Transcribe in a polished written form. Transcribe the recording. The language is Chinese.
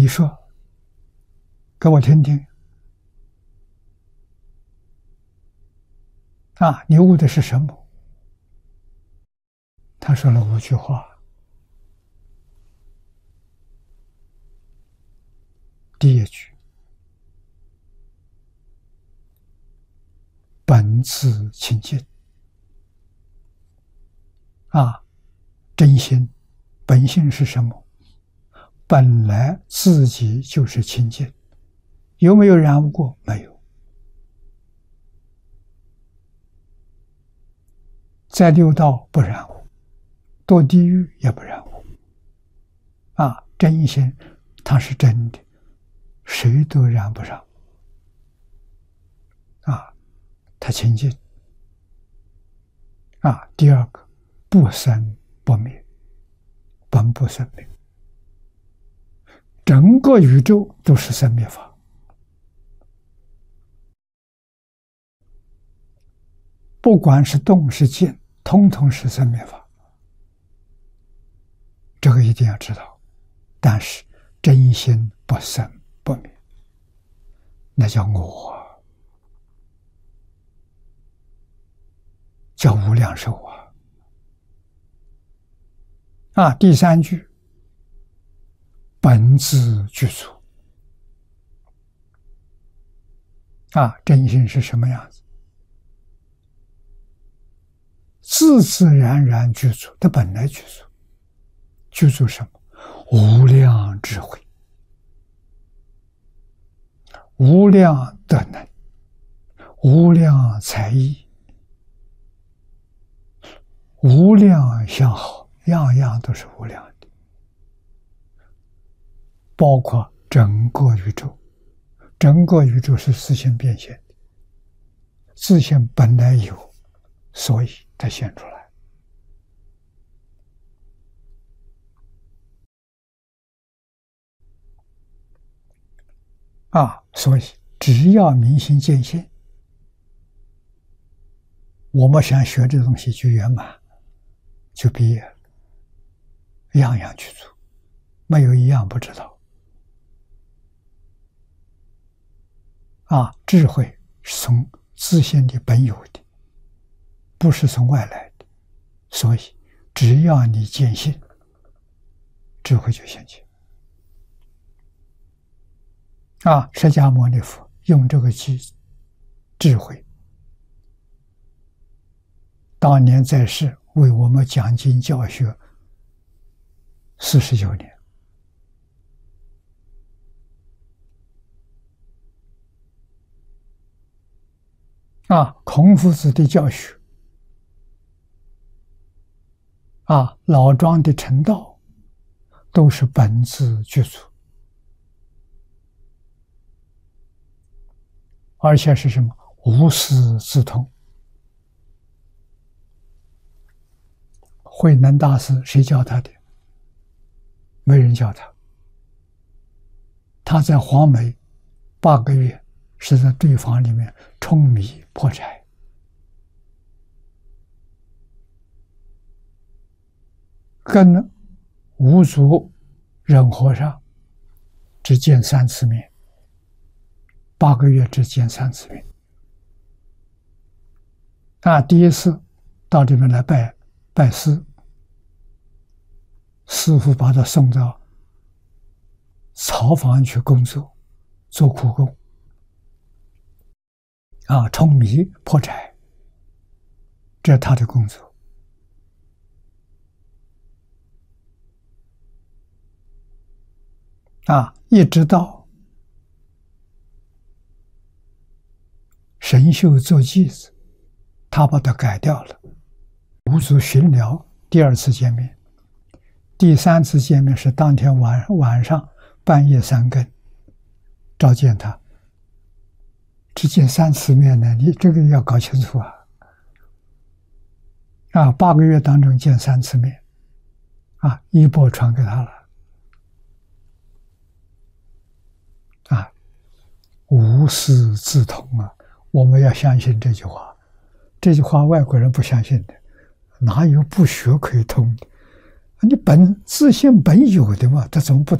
你说，给我听听。你悟的是什么？他说了5句话。第一句，本自清净。真心，本性是什么？本来自己就是清净，有没有染污过？没有。在六道不染污，堕地狱也不染污。真心它是真的，谁都染不上。它清净。第二个，不生不灭，本不生灭。整个宇宙都是生灭法，不管是动是静，通通是生灭法。这个一定要知道。但是真心不生不灭，那叫我，叫无量寿第三句，本自具足。真心是什么样子？自自然然具足，它本来具足。具足什么？无量智慧，无量德能，无量才艺，无量相好，样样都是无量的。包括整个宇宙，整个宇宙是自性变现的，自性本来有，所以它现出来。所以只要明心见性，我们想学这东西就圆满，就毕业了，样样去做，没有一样不知道。智慧是从自性的本有的，不是从外来的，所以只要你见性，智慧就现前。释迦牟尼佛用这个智慧，当年在世为我们讲经教学49年。孔夫子的教学，老庄的成道，都是本自具足。而且是什么？无师自通。慧能大师谁教他的？没人教他。他在黄梅8个月，是在对房里面舂米破柴。跟五祖忍和尚只见3次面。8个月只见3次面。第一次到这边来拜师，师父把他送到草房去工作，做苦工。舂米破柴，这是他的工作。一直到神秀做偈子，他把它改掉了。五祖巡聊第2次见面，第3次见面是当天晚上半夜3更，召见他，只见3次面呢，你这个要搞清楚8个月当中见3次面，衣钵传给他了。无师自通我们要相信这句话。这句话外国人不相信的，哪有不学可以通的？你自性本有的嘛，他怎么不通？